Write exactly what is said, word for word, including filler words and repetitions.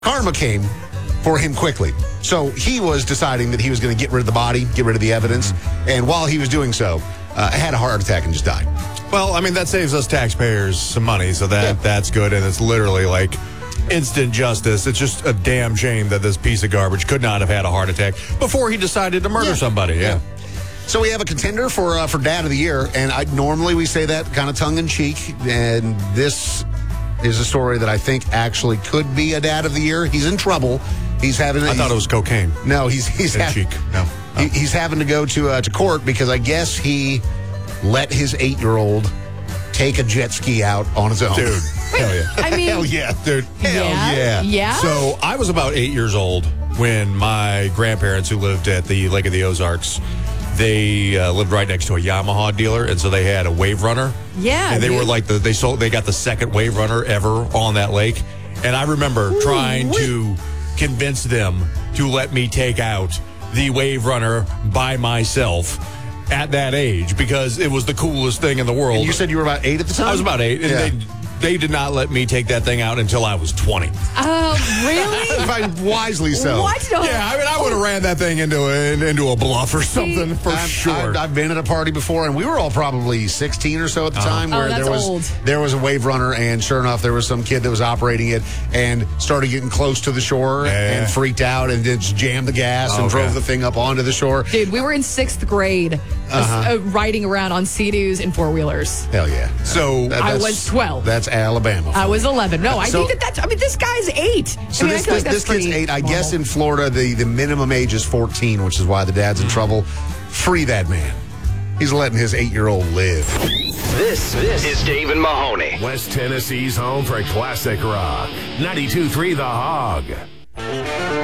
Karma came for him quickly. So he was deciding that he was going to get rid of the body, get rid of the evidence. Mm-hmm. And while he was doing so, uh, had a heart attack and just died. Well, I mean, that saves us taxpayers some money, so that yeah. that's good. And it's literally like instant justice. It's just a damn shame that this piece of garbage could not have had a heart attack before he decided to murder yeah. somebody. Yeah. yeah. So we have a contender for uh, for Dad of the Year, and I normally we say that kind of tongue-in-cheek, and this is a story that I think actually could be a Dad of the Year. He's in trouble. He's having. I thought it was cocaine. No, he's he's ha- cheek. No, oh. he, he's having to go to uh, to court because I guess he let his eight-year-old take a jet ski out on his own. Dude, hell yeah! I mean, hell yeah, dude, hell yeah, yeah, yeah. So I was about eight years old when my grandparents, who lived at the Lake of the Ozarks, they uh, lived right next to a Yamaha dealer, and so they had a Wave Runner. Yeah, and they dude. were like the they sold they got the second Wave Runner ever on that lake, and I remember Ooh, trying what? to convince them to let me take out the Wave Runner by myself at that age because it was the coolest thing in the world. And you said you were about eight at the time? I was about eight, and yeah. they they did not let me take that thing out until I was twenty. Oh, uh, really? If I wisely so. What? Yeah, I mean, I would have ran that thing into a, into a bluff or something for I've, sure. I've, I've been at a party before, and we were all probably sixteen or so at the uh-huh. time, where oh, that's there was old. there was a Wave Runner, and sure enough, there was some kid that was operating it and started getting close to the shore yeah. and freaked out and just jammed the gas oh, and drove okay. the thing up onto the shore. Dude, we were in sixth grade, uh-huh. uh, riding around on Sea-Doos in four wheelers. Hell yeah! So that, I was twelve. That's Alabama. I was eleven. No, I so, think that that's. I mean, this guy's eight. So I mean, this, I feel this, like this kid's eight. I normal. guess in Florida, the, the minimum age is fourteen, which is why the dad's in trouble. Free that man. He's letting his eight-year-old live. This, this is Dave and Mahoney. West Tennessee's home for classic rock. ninety-two point three The Hog.